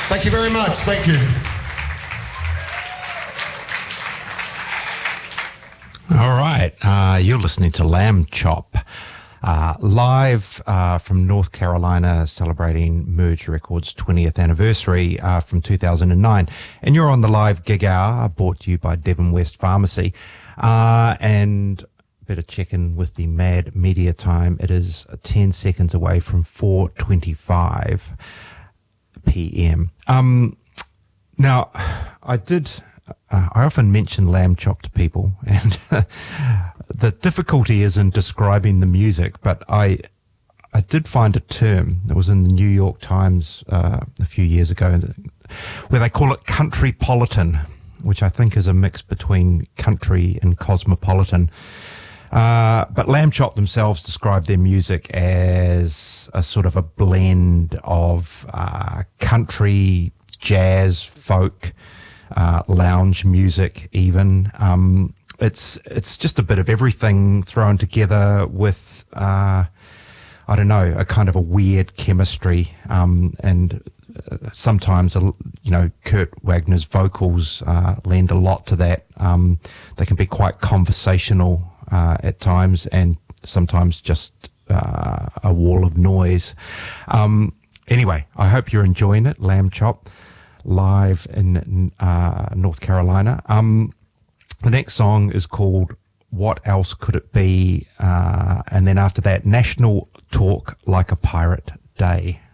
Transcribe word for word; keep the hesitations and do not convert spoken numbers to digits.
Thank you very much. Thank you. All right. Uh, you're listening to Lamb Chop, uh, live uh, from North Carolina, celebrating Merge Records' twentieth anniversary uh, from two thousand nine. And you're on the live gig hour, brought to you by Devon West Pharmacy. Uh, and better check in with the Mad Media time. It is ten seconds away from four twenty-five p.m. Um, now, I did... Uh, I often mention Lamb Chop to people, and the difficulty is in describing the music, but I I did find a term that was in the New York Times uh, a few years ago where they call it countrypolitan, which I think is a mix between country and cosmopolitan. Uh, but Lamb Chop themselves describe their music as a sort of a blend of uh, country, jazz, folk, Uh, lounge music even. Um, it's it's just a bit of everything thrown together with, uh, I don't know, a kind of a weird chemistry. Um, and uh, sometimes, uh, you know, Kurt Wagner's vocals uh, lend a lot to that. Um, they can be quite conversational uh, at times, and sometimes just uh, a wall of noise. Um, anyway, I hope you're enjoying it, Lamb Chop, live in uh, North Carolina. Um, the next song is called What Else Could It Be? Uh, and then after that, National Talk Like a Pirate Day.